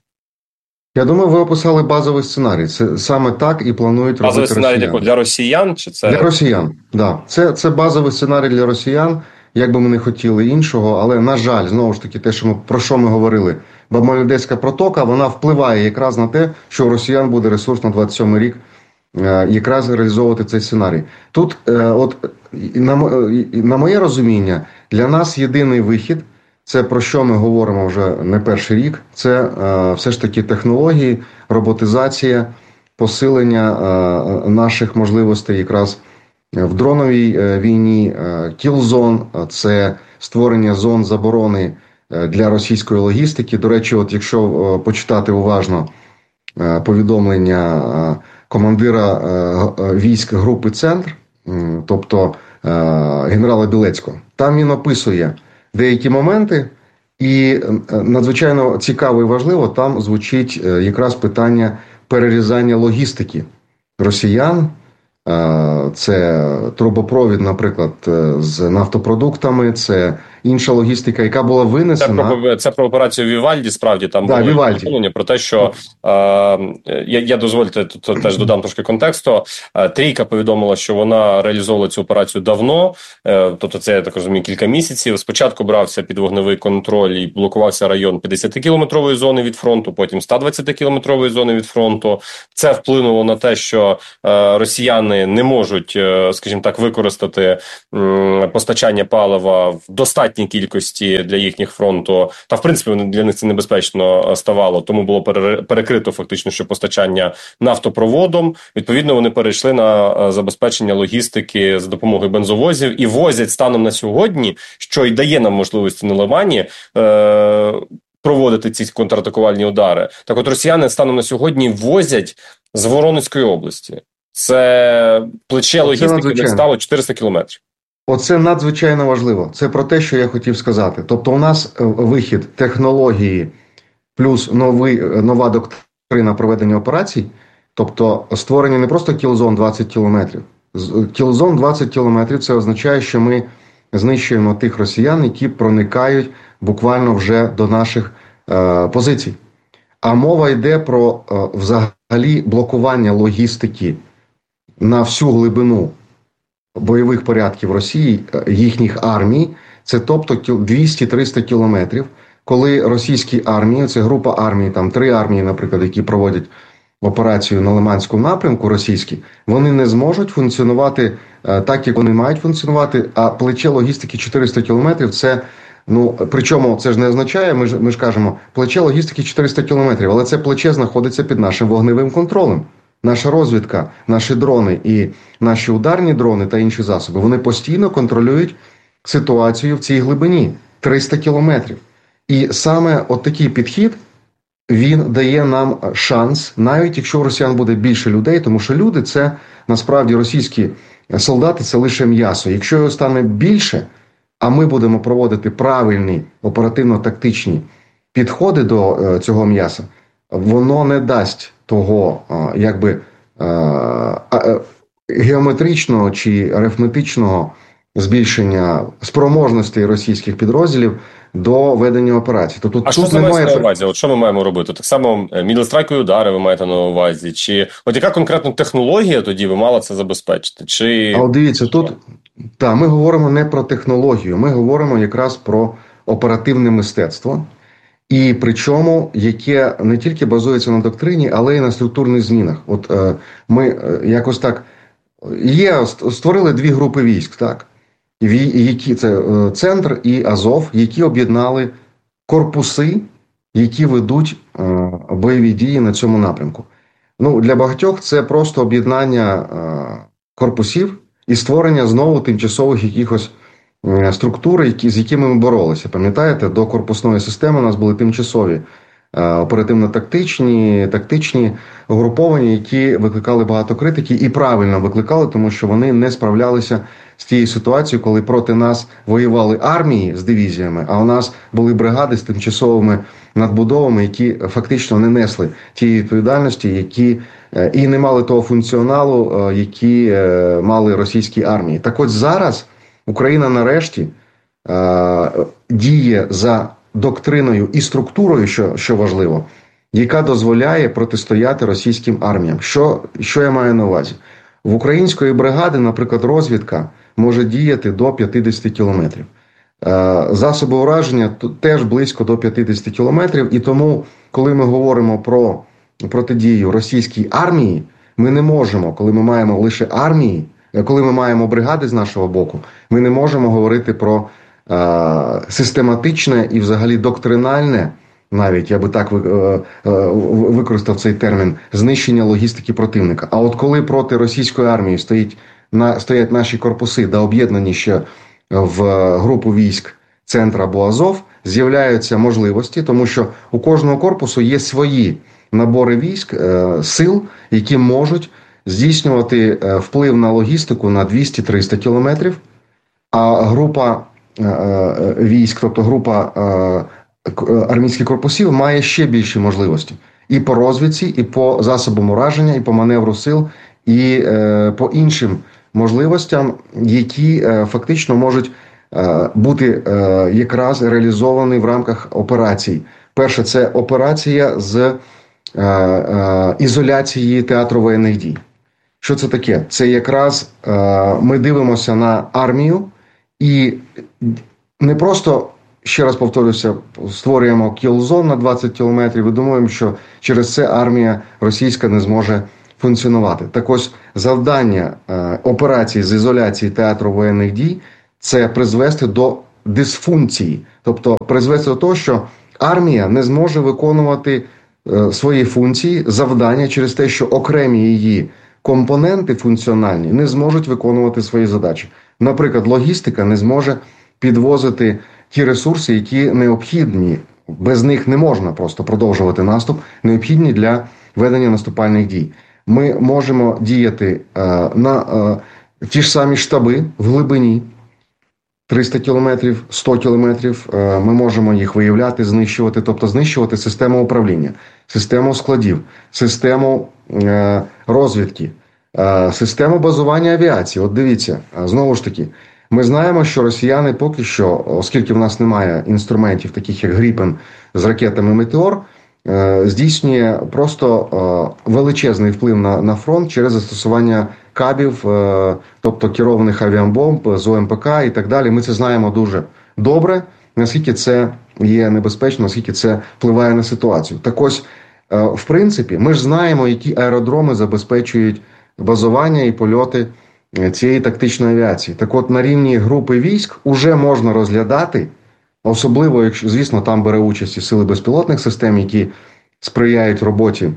Я думаю, ви описали базовий сценарій. Це саме так і планують базовий робити сценарій росіяни. для росіян? Чи це... Для росіян, так. Да. Це, це базовий сценарій для росіян, як би ми не хотіли іншого, але, на жаль, знову ж таки, те, що ми, про що ми говорили, Бабо-Молодецька протока, вона впливає якраз на те, що у росіян буде ресурс на двадцять сьомий рік якраз реалізовувати цей сценарій. Тут, от, на, на моє розуміння, для нас єдиний вихід, це про що ми говоримо вже не перший рік, це все ж таки технології, роботизація, посилення наших можливостей якраз в дроновій війні, кілзон, це створення зон заборони для російської логістики. До речі, от якщо почитати уважно повідомлення командира військ групи «Центр», тобто генерала Білецького, там він описує деякі моменти, І надзвичайно цікаво і важливо, там звучить якраз питання перерізання логістики росіян. Це трубопровід, наприклад, з нафтопродуктами, це інша логістика, яка була винесена. Це про, це про операцію Вівальді, справді, там да, було повідомлення про те, що, е, я, я дозвольте, тут теж додам трошки контексту, е, Трійка повідомила, що вона реалізовувала цю операцію давно, е, тобто це, я так розумію, кілька місяців. Спочатку брався під вогневий контроль і блокувався район п'ятдесятикілометрової зони від фронту, потім сто двадцятикілометрової зони від фронту. Це вплинуло на те, що е, росіяни не можуть, е, скажімо так, використати е, постачання палива в достатній кількості для їхніх фронту, та в принципі для них це небезпечно ставало, тому було перекрито фактично, що постачання нафтопроводом. Відповідно, вони перейшли на забезпечення логістики за допомогою бензовозів і возять станом на сьогодні, що й дає нам можливості на Лимані е- проводити ці контратакувальні удари. Так от росіяни станом на сьогодні возять з Воронезької області. Це плече логістики не стало чотириста кілометрів. Оце надзвичайно важливо. Це про те, що я хотів сказати. Тобто у нас вихід технології плюс новий, нова доктрина проведення операцій, тобто створення не просто кілзон двадцять кілометрів. Кілзон двадцять кілометрів – це означає, що ми знищуємо тих росіян, які проникають буквально вже до наших е, позицій. А мова йде про е, взагалі блокування логістики на всю глибину бойових порядків Росії, їхніх армій, це тобто двісті-триста кілометрів, коли російські армії, це група армій, там три армії, наприклад, які проводять операцію на Лиманському напрямку російські, вони не зможуть функціонувати так, як вони мають функціонувати, а плече логістики чотириста кілометрів – це, ну, причому це ж не означає, ми ж, ми ж кажемо, плече логістики чотириста кілометрів, але це плече знаходиться під нашим вогневим контролем. Наша розвідка, наші дрони і наші ударні дрони та інші засоби, вони постійно контролюють ситуацію в цій глибині – триста кілометрів. І саме от такий підхід, він дає нам шанс, навіть якщо у росіян буде більше людей, тому що люди – це, насправді, російські солдати – це лише м'ясо. Якщо його стане більше, а ми будемо проводити правильні оперативно-тактичні підходи до цього м'яса, воно не дасть того, якби, геометричного чи арифметичного збільшення спроможностей російських підрозділів до ведення операцій. Тобто, а тут що це немає... мається на увазі? От що ми маємо робити? Так само мідлстрайкові удари ви маєте на увазі? Чи от яка конкретна технологія тоді ви мала це забезпечити? Чи... А от дивіться, тут та, ми говоримо не про технологію, ми говоримо якраз про оперативне мистецтво. І причому, яке не тільки базується на доктрині, але й на структурних змінах. От е, ми е, якось так, є, створили дві групи військ, так? Які, це е, Центр і Азов, які об'єднали корпуси, які ведуть е, бойові дії на цьому напрямку. Ну, для багатьох це просто об'єднання е, корпусів і створення знову тимчасових якихось структури, які, з якими ми боролися. Пам'ятаєте, до корпусної системи у нас були тимчасові е, оперативно-тактичні, тактичні угруповання, які викликали багато критики і правильно викликали, тому що вони не справлялися з тією ситуацією, коли проти нас воювали армії з дивізіями, а у нас були бригади з тимчасовими надбудовами, які фактично не несли тієї відповідальності, які е, і не мали того функціоналу, е, які е, мали російські армії. Так от зараз Україна нарешті е, діє за доктриною і структурою, що, що важливо, яка дозволяє протистояти російським арміям. Що, що я маю на увазі? В української бригади, наприклад, розвідка може діяти до п'ятдесят кілометрів. Е, засоби ураження теж близько до п'ятдесят кілометрів. І тому, коли ми говоримо про протидію російській армії, ми не можемо, коли ми маємо лише армії, коли ми маємо бригади з нашого боку, ми не можемо говорити про е, систематичне і взагалі доктринальне, навіть я би так е, е, використав цей термін, знищення логістики противника. А от коли проти російської армії стоїть, на, стоять наші корпуси, да об'єднані ще в групу військ Центр або Азов, з'являються можливості, тому що у кожного корпусу є свої набори військ, е, сил, які можуть здійснювати вплив на логістику на двісті-триста кілометрів, а група е, військ, тобто група е, армійських корпусів має ще більші можливості. І по розвідці, і по засобам ураження, і по маневру сил, і е, по іншим можливостям, які е, фактично можуть е, бути е, якраз реалізовані в рамках операцій. Перше, це операція з е, е, ізоляції театру воєнних дій. Що це таке? Це якраз е, ми дивимося на армію і не просто, ще раз повторюся, створюємо кіл-зон на двадцять кілометрів і думаємо, що через це армія російська не зможе функціонувати. Так ось завдання е, операції з ізоляції театру воєнних дій – це призвести до дисфункції. Тобто призвести до того, що армія не зможе виконувати е, свої функції, завдання через те, що окремі її компоненти функціональні не зможуть виконувати свої задачі. Наприклад, логістика не зможе підвозити ті ресурси, які необхідні, без них не можна просто продовжувати наступ, необхідні для ведення наступальних дій. Ми можемо діяти е, на е, ті ж самі штаби в глибині, триста кілометрів, сто кілометрів, е, ми можемо їх виявляти, знищувати, тобто знищувати систему управління, систему складів, систему е, розвідки, е, систему базування авіації. От дивіться, знову ж таки, ми знаємо, що росіяни поки що, оскільки в нас немає інструментів, таких як Гріпен з ракетами «Метеор», здійснює просто величезний вплив на, на фронт через застосування кабів, тобто керованих авіабомб з О М П К і так далі. Ми це знаємо дуже добре, наскільки це є небезпечно, наскільки це впливає на ситуацію. Так ось, в принципі, ми ж знаємо, які аеродроми забезпечують базування і польоти цієї тактичної авіації. Так от, на рівні групи військ уже можна розглядати, особливо, якщо, звісно, там бере участь і сили безпілотних систем, які сприяють роботі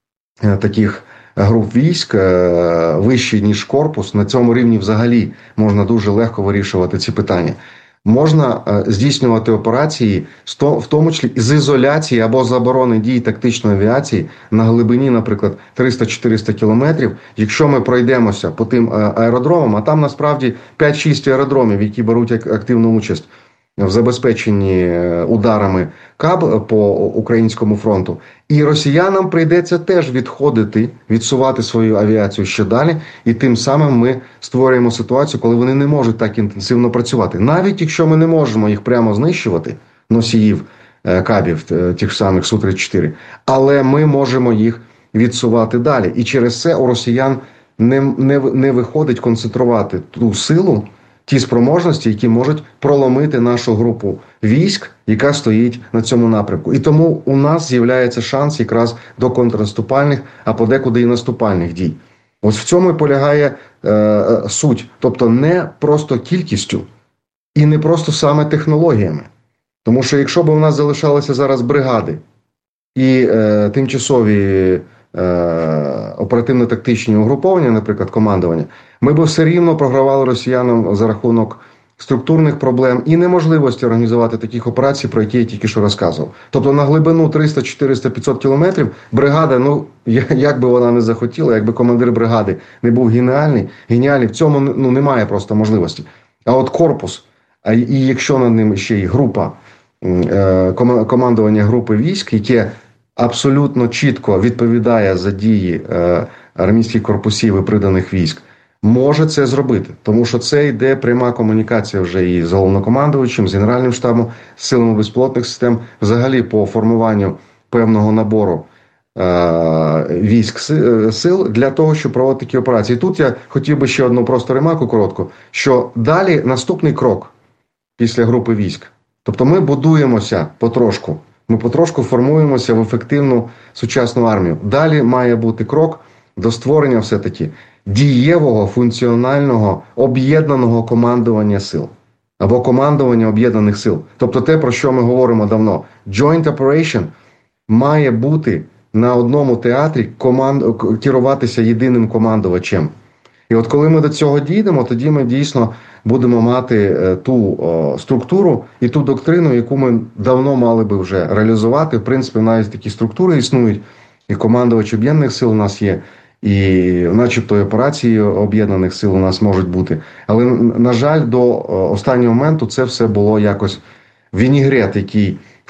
таких груп військ, вищий, ніж корпус. На цьому рівні взагалі можна дуже легко вирішувати ці питання. Можна здійснювати операції, в тому числі з ізоляції або заборони дій тактичної авіації на глибині, наприклад, триста-чотириста кілометрів. Якщо ми пройдемося по тим аеродромам, а там насправді п'ять-шість аеродромів, які беруть активну участь в забезпеченні ударами КАБ по українському фронту. І росіянам прийдеться теж відходити, відсувати свою авіацію ще далі, і тим самим ми створюємо ситуацію, коли вони не можуть так інтенсивно працювати. Навіть якщо ми не можемо їх прямо знищувати, носіїв КАБів, тих самих Су тридцять чотири, але ми можемо їх відсувати далі. І через це у росіян не, не, не виходить концентрувати ту силу, ті спроможності, які можуть проломити нашу групу військ, яка стоїть на цьому напрямку. І тому у нас з'являється шанс якраз до контрнаступальних, а подекуди і наступальних дій. Ось в цьому і полягає е, суть. Тобто не просто кількістю і не просто саме технологіями. Тому що якщо б у нас залишалися зараз бригади і е, тимчасові Е, оперативно-тактичні угруповання, наприклад, командування, ми б все рівно програвали росіянам за рахунок структурних проблем і неможливості організувати таких операцій, про які я тільки що розказував. Тобто на глибину триста, чотириста, п'ятсот кілометрів бригада, ну, як би вона не захотіла, якби командир бригади не був геніальний, геніальний, в цьому ну, немає просто можливості. А от корпус, а і якщо над ним ще й група, е, командування групи військ, яке абсолютно чітко відповідає за дії е, армійських корпусів і приданих військ, може це зробити. Тому що це йде пряма комунікація вже і з головнокомандуючим, з Генеральним штабом, з силами безпілотних систем, взагалі по формуванню певного набору е, військ сил для того, щоб проводити такі операції. І тут я хотів би ще одну просто ремарку коротку, що далі наступний крок після групи військ. Тобто ми будуємося потрошку. Ми потрошку формуємося в ефективну сучасну армію. Далі має бути крок до створення все-таки дієвого, функціонального, об'єднаного командування сил. Або командування об'єднаних сил. Тобто те, про що ми говоримо давно. Joint Operation має бути на одному театрі команд... керуватися єдиним командувачем. І от коли ми до цього дійдемо, тоді ми дійсно будемо мати ту о, структуру і ту доктрину, яку ми давно мали би вже реалізувати. В принципі, навіть такі структури існують, і командувач об'єднаних сил у нас є, і начебто і операції об'єднаних сил у нас можуть бути. Але, на жаль, до останнього моменту це все було якось вінігрет, який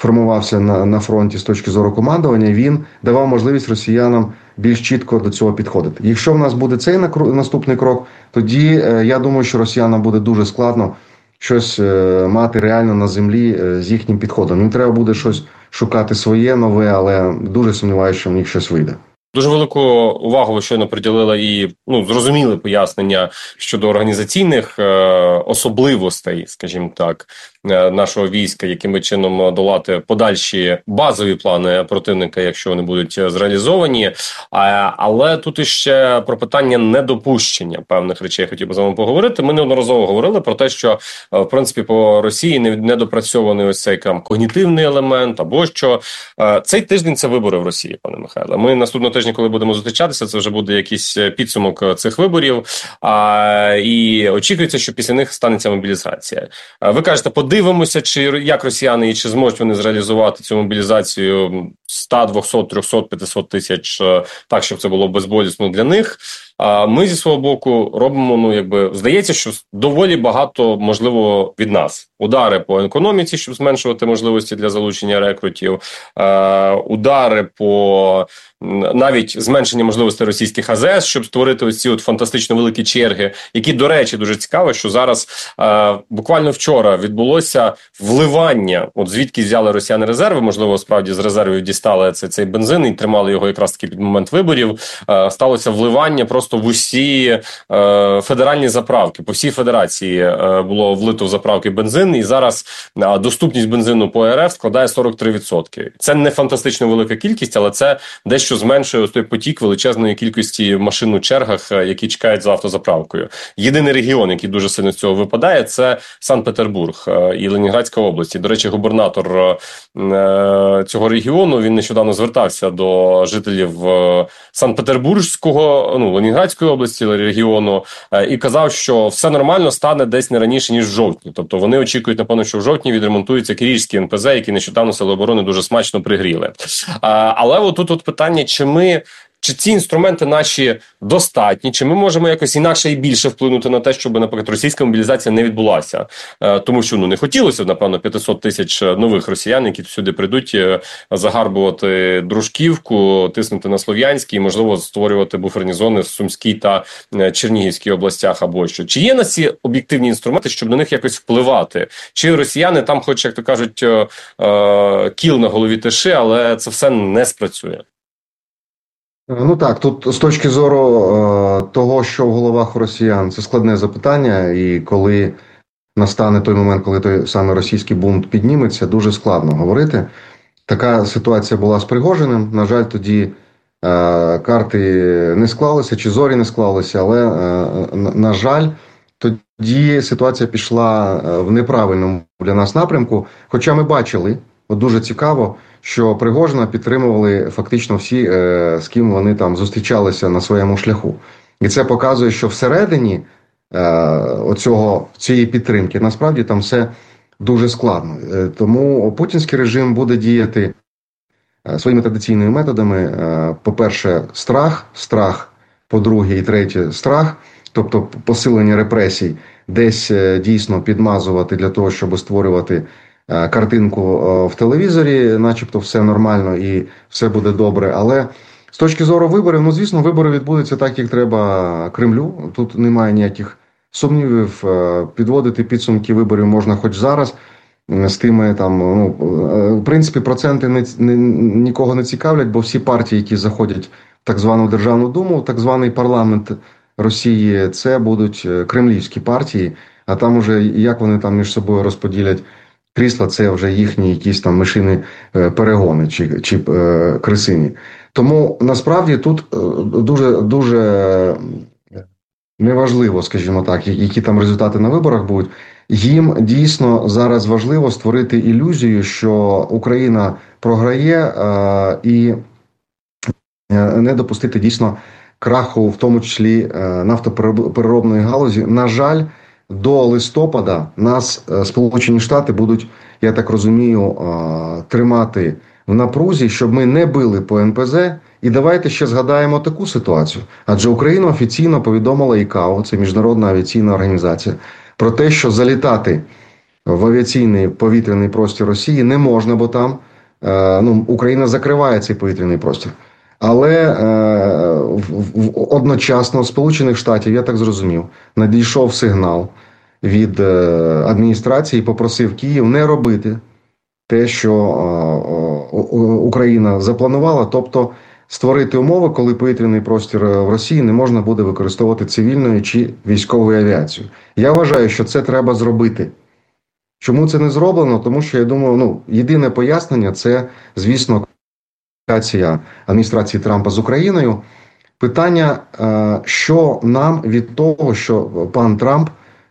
формувався на, на фронті з точки зору командування, він давав можливість росіянам більш чітко до цього підходити. Якщо в нас буде цей наступний крок, тоді я думаю, що росіянам буде дуже складно щось мати реально на землі з їхнім підходом. Їм треба буде щось шукати своє, нове, але дуже сумніваюся, що в них щось вийде. Дуже велику увагу ви щойно приділили і ну зрозуміли пояснення щодо організаційних е, особливостей, скажімо так, е, нашого війська, яким чином долати подальші базові плани противника, якщо вони будуть зреалізовані. А, але тут іще про питання недопущення певних речей хотів би з вами поговорити. Ми неодноразово говорили про те, що в принципі по Росії недопрацьований ось цей там когнітивний елемент, або що е, цей тиждень це вибори в Росії, пане Михайле. Ми наступного тижня, коли будемо зустрічатися, це вже буде якийсь підсумок цих виборів, а, і очікується, що після них станеться мобілізація. А, ви кажете, подивимося, чи як росіяни і чи зможуть вони зреалізувати цю мобілізацію сто, двісті, триста, п'ятсот тисяч, так, щоб це було безболісно для них. А ми зі свого боку робимо, ну якби здається, що доволі багато можливо від нас. Удари по економіці, щоб зменшувати можливості для залучення рекрутів, е, удари по навіть зменшення можливостей російських А З С, щоб створити ось ці от фантастично великі черги, які, до речі, дуже цікаво, що зараз е, буквально вчора відбулося вливання, от звідки взяли росіяни резерви, можливо, справді з резервів дістали цей, цей бензин і тримали його якраз таки під момент виборів, е, сталося вливання просто в усі е, федеральні заправки. По всій федерації е, було влито в заправки бензин, і зараз е, доступність бензину по Р Ф складає сорок три відсотки. Це не фантастично велика кількість, але це дещо зменшує ось той потік величезної кількості машин у чергах, е, які чекають за автозаправкою. Єдиний регіон, який дуже сильно з цього випадає, це Санкт-Петербург е, і Ленінградська область. І, до речі, губернатор е, цього регіону, він нещодавно звертався до жителів е, Санкт-Петербурзького, ну, Ленінградської області, регіону, і казав, що все нормально стане десь не раніше, ніж в жовтні. Тобто вони очікують, напевно, що в жовтні відремонтується Кирилівський Ен Пе Зе, який нещодавно Сили оборони дуже смачно пригріли. Але отут от питання, чи ми... Чи ці інструменти наші достатні, чи ми можемо якось інакше і більше вплинути на те, щоб, наприклад, російська мобілізація не відбулася? Е, тому що, ну, не хотілося, напевно, п'ятсот тисяч нових росіян, які сюди прийдуть загарбувати Дружківку, тиснути на Слов'янський, і, можливо, створювати буферні зони в Сумській та Чернігівській областях або що. Чи є на ці об'єктивні інструменти, щоб на них якось впливати? Чи росіяни там, хоч, як то кажуть, е, е, кіл на голові тиши, але це все не спрацює? Ну так, тут з точки зору е, того, що в головах у росіян, це складне запитання, і коли настане той момент, коли той саме російський бунт підніметься, дуже складно говорити. Така ситуація була з Пригожиним, на жаль, тоді е, карти не склалися, чи зорі не склалися, але, е, на, на жаль, тоді ситуація пішла в неправильному для нас напрямку, хоча ми бачили, от дуже цікаво, що Пригожина підтримували фактично всі, е, з ким вони там зустрічалися на своєму шляху. І це показує, що всередині е, оцього, цієї підтримки насправді там все дуже складно. Е, тому путінський режим буде діяти е, своїми традиційними методами. Е, по-перше, страх, страх, по-друге і третє, страх, тобто посилення репресій, десь е, дійсно підмазувати для того, щоб створювати картинку в телевізорі, начебто все нормально і все буде добре. Але з точки зору виборів, ну, звісно, вибори відбудуться так, як треба Кремлю. Тут немає ніяких сумнівів. Підводити підсумки виборів можна хоч зараз. З тими там, ну, в принципі, проценти не, не, нікого не цікавлять, бо всі партії, які заходять в так звану Державну Думу, так званий парламент Росії, це будуть кремлівські партії, а там уже як вони там між собою розподілять крісла, це вже їхні якісь там мишині перегони чи, чи е, крисині. Тому насправді тут дуже, дуже неважливо, скажімо так, які там результати на виборах будуть. Їм дійсно зараз важливо створити ілюзію, що Україна програє е, і не допустити дійсно краху, в тому числі нафтопереробної галузі. На жаль, до листопада нас Сполучені Штати будуть, я так розумію, тримати в напрузі, щоб ми не били по Ен Пе Зе. І давайте ще згадаємо таку ситуацію. Адже Україна офіційно повідомила ай кей ау, це Міжнародна авіаційна організація, про те, що залітати в авіаційний повітряний простір Росії не можна, бо там ну, Україна закриває цей повітряний простір. Але е, в, в, одночасно з Сполучених Штатів, я так зрозумів, надійшов сигнал від е, адміністрації і попросив Київ не робити те, що е, е, Україна запланувала, тобто створити умови, коли повітряний простір в Росії не можна буде використовувати цивільною чи військовою авіацією. Я вважаю, що це треба зробити. Чому це не зроблено? Тому що, я думаю, ну, єдине пояснення – це, звісно, комунікація адміністрації Трампа з Україною. Питання, що нам від того, що пан Трамп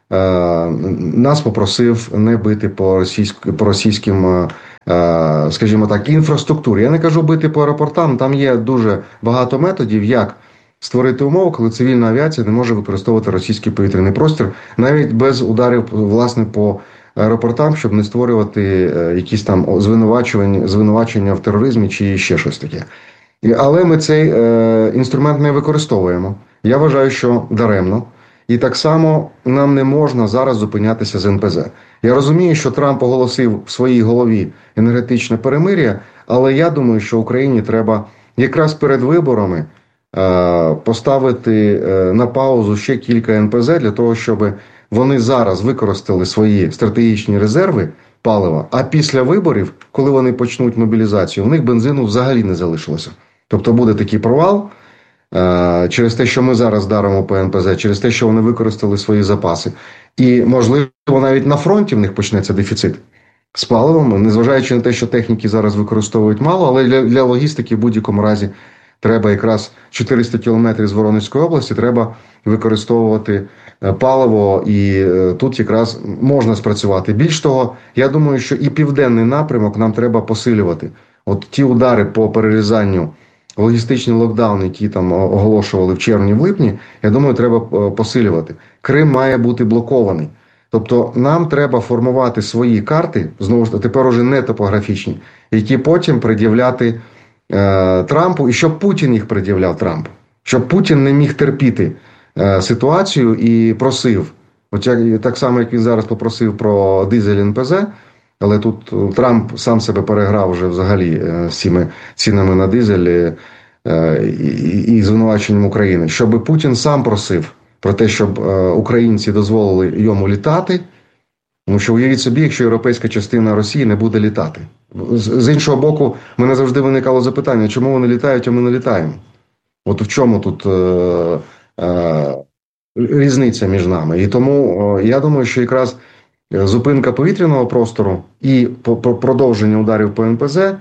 нас попросив не бити по, російськ, по російським, скажімо так, інфраструктурі. Я не кажу бити по аеропортам, там є дуже багато методів, як створити умови, коли цивільна авіація не може використовувати російський повітряний простір, навіть без ударів, власне, по аеропортам, щоб не створювати якісь там звинувачення, звинувачення в тероризмі чи ще щось таке. Але ми цей е, інструмент не використовуємо. Я вважаю, що даремно. І так само нам не можна зараз зупинятися з ен пе зет. Я розумію, що Трамп оголосив в своїй голові енергетичне перемир'я, але я думаю, що Україні треба якраз перед виборами е, поставити е, на паузу ще кілька ен пе зет для того, щоб вони зараз використали свої стратегічні резерви палива, а після виборів, коли вони почнуть мобілізацію, в них бензину взагалі не залишилося. Тобто буде такий провал е- через те, що ми зараз даримо по ен пе зет, через те, що вони використали свої запаси. І, можливо, навіть на фронті в них почнеться дефіцит з паливом, незважаючи на те, що техніки зараз використовують мало, але для, для логістики в будь-якому разі треба якраз чотириста кілометрів з Воронезької області, треба використовувати паливо, і тут якраз можна спрацювати. Більш того, я думаю, що і південний напрямок нам треба посилювати. От ті удари по перерізанню, логістичні локдауни, які там оголошували в червні, в липні, я думаю, треба посилювати. Крим має бути блокований. Тобто нам треба формувати свої карти, знову ж тепер уже не топографічні, які потім пред'являти е, Трампу, і щоб Путін їх пред'являв Трампу. Щоб Путін не міг терпіти е, ситуацію і просив, от як, так само, як він зараз попросив про дизель ен пе зет, але тут Трамп сам себе переграв вже взагалі з цими цінами на дизель е, і, і, і звинуваченням України. Щоб Путін сам просив про те, щоб українці дозволили йому літати, тому що уявіть собі, якщо європейська частина Росії не буде літати. З іншого боку, в мене завжди виникало запитання, чому вони літають, а ми не літаємо? От в чому тут е, е, різниця між нами? І тому е, я думаю, що якраз зупинка повітряного простору і продовження ударів по ен пе зет,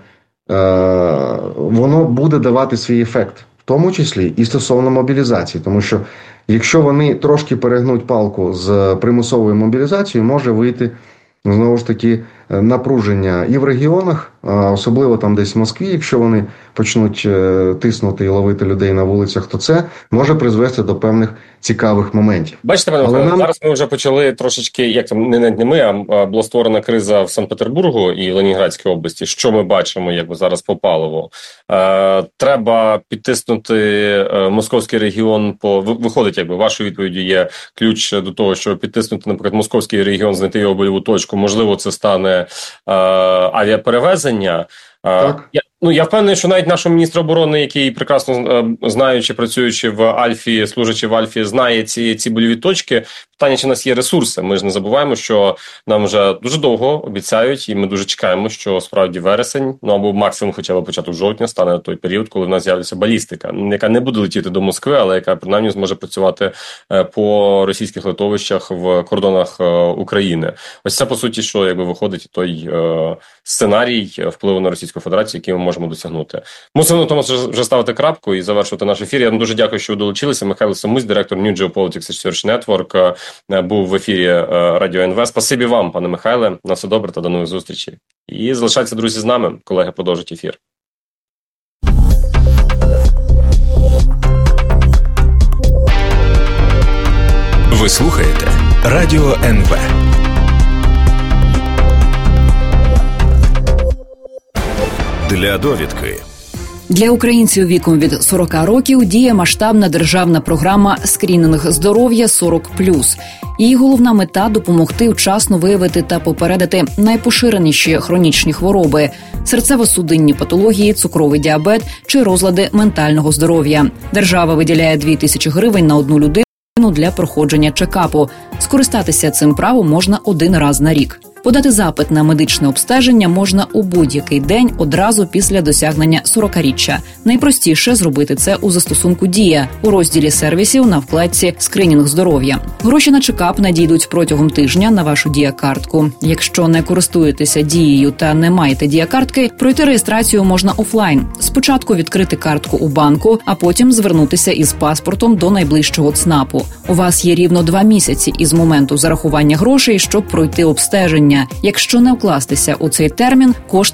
е, воно буде давати свій ефект. В тому числі і стосовно мобілізації, тому що якщо вони трошки перегнуть палку з примусовою мобілізацією, може вийти, знову ж таки, напруження і в регіонах, особливо там десь в Москві, якщо вони почнуть тиснути і ловити людей на вулицях, то це може призвести до певних цікавих моментів. Бачите, пане Михайло, нам... зараз ми вже почали трошечки, як там, не, не ми, а була створена криза в Санкт-Петербургу і Ленінградській області. Що ми бачимо, якби зараз по паливу? Е, треба підтиснути е, московський регіон по... Виходить, якби вашою відповіддю є ключ до того, щоб підтиснути, наприклад, московський регіон, знайти його бойову точку. Можливо, це стане е, авіаперевезення. Так. Я, ну, я впевнений, що навіть наш міністр оборони, який прекрасно е, знаючи, працюючи в Альфі, служачи в Альфі, знає ці, ці больові точки. Питання, чи в нас є ресурси. Ми ж не забуваємо, що нам вже дуже довго обіцяють, і ми дуже чекаємо, що справді вересень, ну або максимум хоча б початок жовтня, стане той період, коли в нас з'явиться балістика, яка не буде летіти до Москви, але яка принаймні зможе працювати по російських литовищах в кордонах України. Ось це, по суті, що якби виходить той е, сценарій впливу на Російську Федерацію, який ми можемо досягнути. Мусимо на тому вже ставити крапку і завершувати наш ефір. Я вам дуже дякую, що ви долучилися. Михайло Самусь, директор New Geopolitics Research Network, був в ефірі Радіо ен ве. Спасибі вам, пане Михайле. На все добре та до нових зустрічей. І залишайтеся, друзі, з нами. Колеги продовжать ефір. Ви слухаєте Радіо ен ве. Для довідки. Для українців віком від сорок років діє масштабна державна програма «Скринінг здоров'я сорок плюс». Її головна мета – допомогти вчасно виявити та попередити найпоширеніші хронічні хвороби – серцево-судинні патології, цукровий діабет чи розлади ментального здоров'я. Держава виділяє дві тисячі гривень на одну людину для проходження чекапу. Скористатися цим правом можна один раз на рік. Подати запит на медичне обстеження можна у будь-який день одразу після досягнення сорокаріччя. Найпростіше зробити це у застосунку «Дія» у розділі сервісів на вкладці «Скринінг здоров'я». Гроші на чекап надійдуть протягом тижня на вашу Дія-картку. Якщо не користуєтеся Дією та не маєте Дія-картки, пройти реєстрацію можна офлайн. Спочатку відкрити картку у банку, а потім звернутися із паспортом до найближчого ЦНАПу. У вас є рівно два місяці із моменту зарахування грошей, щоб пройти обстеження. Якщо не вкластися у цей термін, кошти